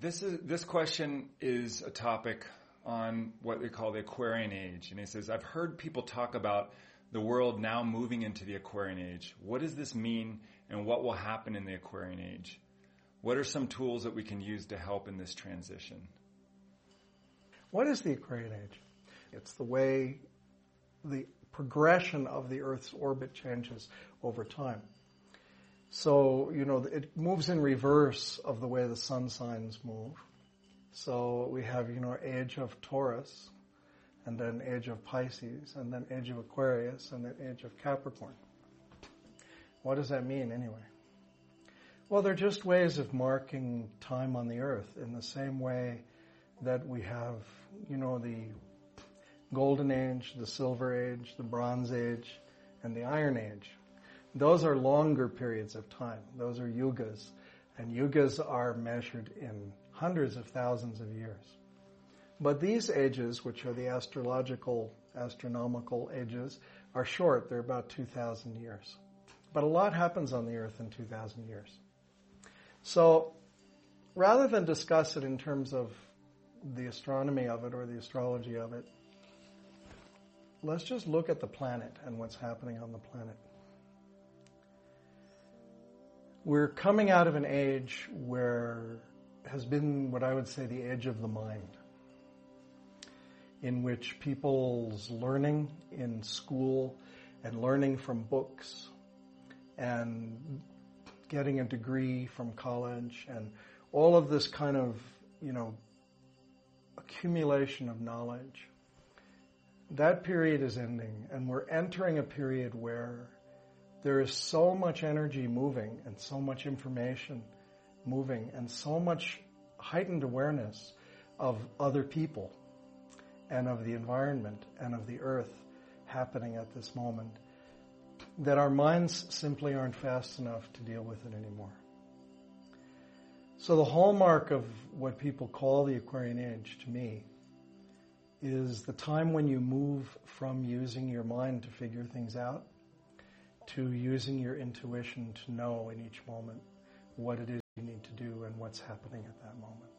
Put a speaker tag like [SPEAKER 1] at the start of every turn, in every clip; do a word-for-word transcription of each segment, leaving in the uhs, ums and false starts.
[SPEAKER 1] this is this question is a topic on what they call the Aquarian Age. And he says, I've heard people talk about the world now moving into the Aquarian Age. What does this mean, and what will happen in the Aquarian Age? What are some tools that we can use to help in this transition?
[SPEAKER 2] What is the Aquarian Age? It's the way the progression of the Earth's orbit changes over time. So, you know, it moves in reverse of the way the sun signs move. So we have, you know, age of Taurus, and then age of Pisces, and then age of Aquarius, and then age of Capricorn. What does that mean anyway? Well, they're just ways of marking time on the Earth in the same way that we have, you know, the Golden Age, the Silver Age, the Bronze Age, and the Iron Age. Those are longer periods of time. Those are yugas. And yugas are measured in hundreds of thousands of years. But these ages, which are the astrological, astronomical ages, are short. They're about two thousand years. But a lot happens on the Earth in two thousand years. So rather than discuss it in terms of the astronomy of it or the astrology of it, let's just look at the planet and what's happening on the planet. We're coming out of an age where has been what I would say the age of the mind, in which people's learning in school and learning from books and getting a degree from college and all of this kind of, you know, accumulation of knowledge, that period is ending, and we're entering a period where there is so much energy moving and so much information moving and so much heightened awareness of other people and of the environment and of the Earth happening at this moment that our minds simply aren't fast enough to deal with it anymore. So the hallmark of what people call the Aquarian Age, to me, is the time when you move from using your mind to figure things out to using your intuition to know in each moment what it is you need to do and what's happening at that moment.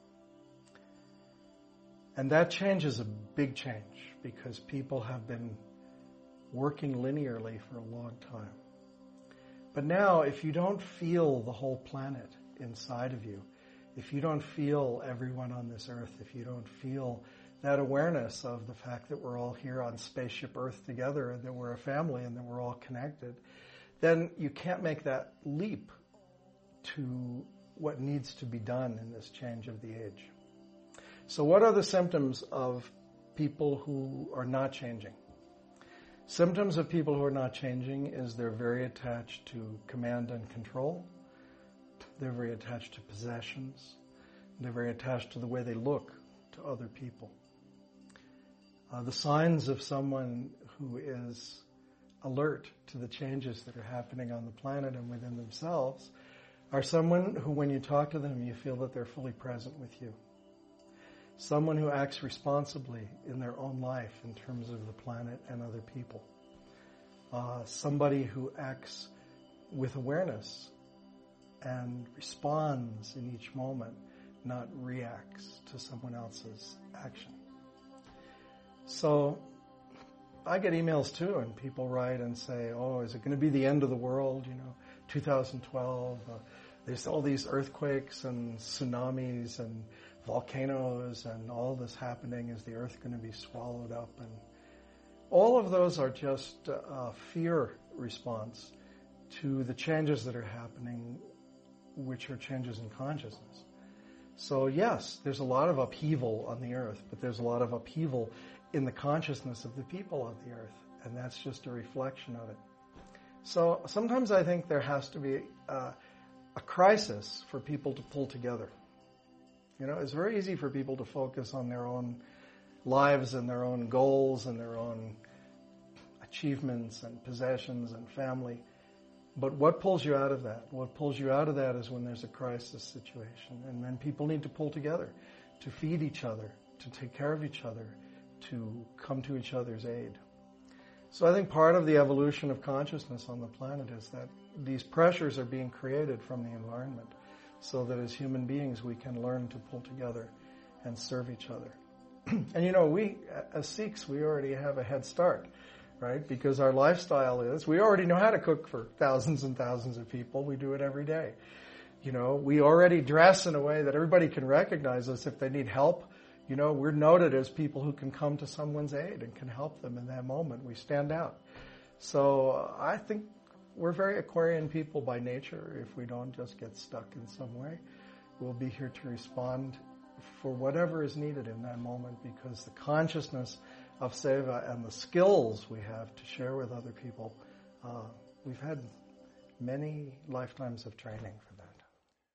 [SPEAKER 2] And that change is a big change because people have been working linearly for a long time. But now, if you don't feel the whole planet inside of you, if you don't feel everyone on this Earth, if you don't feel that awareness of the fact that we're all here on Spaceship Earth together and that we're a family and that we're all connected, then you can't make that leap to what needs to be done in this change of the age. So what are the symptoms of people who are not changing? Symptoms of people who are not changing is they're very attached to command and control. They're very attached to possessions. They're very attached to the way they look to other people. Uh, the signs of someone who is alert to the changes that are happening on the planet and within themselves are someone who, when you talk to them, you feel that they're fully present with you. Someone who acts responsibly in their own life in terms of the planet and other people. Uh, somebody who acts with awareness and responds in each moment, not reacts to someone else's action. So I get emails too, and people write and say, oh, is it going to be the end of the world, you know, two thousand twelve? Uh, there's all these earthquakes and tsunamis and volcanoes and all this happening. Is the earth going to be swallowed up? And all of those are just a fear response to the changes that are happening, which are changes in consciousness. So yes, there's a lot of upheaval on the earth, but there's a lot of upheaval in the consciousness of the people of the earth, and that's just a reflection of it. So sometimes I think there has to be a, a crisis for people to pull together. You know, it's very easy for people to focus on their own lives and their own goals and their own achievements and possessions and family. But what pulls you out of that? What pulls you out of that is when there's a crisis situation, and then people need to pull together to feed each other, to take care of each other, to come to each other's aid. So I think part of the evolution of consciousness on the planet is that these pressures are being created from the environment. so that as human beings we can learn to pull together and serve each other. And you know, we, as Sikhs, we already have a head start, right? Because our lifestyle is, we already know how to cook for thousands and thousands of people. We do it every day. You know, we already dress in a way that everybody can recognize us if they need help. You know, we're noted as people who can come to someone's aid and can help them in that moment. We stand out. So uh, I think we're very Aquarian people by nature if we don't just get stuck in some way. We'll be here to respond for whatever is needed in that moment, because the consciousness of seva and the skills we have to share with other people, uh, we've had many lifetimes of training for